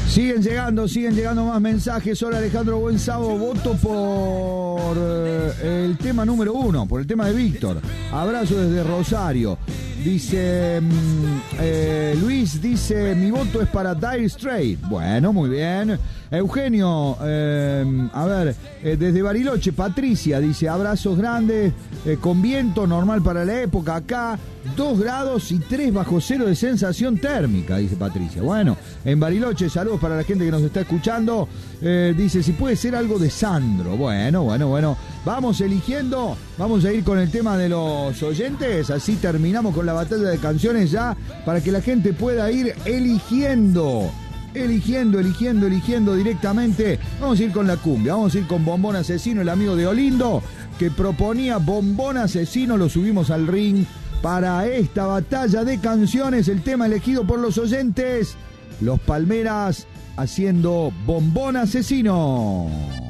Siguen llegando más mensajes. Hola Alejandro, buen sábado. Voto por el tema número 1, por el tema de Víctor. Abrazo desde Rosario. Dice Luis, dice, mi voto es para Dire Straits. Bueno, muy bien. Eugenio, desde Bariloche, Patricia, dice, abrazos grandes, con viento normal para la época acá, 2 grados y 3 bajo cero de sensación térmica, dice Patricia. Bueno, en Bariloche, saludos para la gente que nos está escuchando. Dice, si puede ser algo de Sandro. Bueno. Vamos eligiendo, vamos a ir con el tema de los oyentes, así terminamos con la batalla de canciones ya, para que la gente pueda ir eligiendo directamente. Vamos a ir con la cumbia, vamos a ir con Bombón Asesino, el amigo de Olindo, que proponía Bombón Asesino, lo subimos al ring para esta batalla de canciones, el tema elegido por los oyentes, Los Palmeras haciendo Bombón Asesino.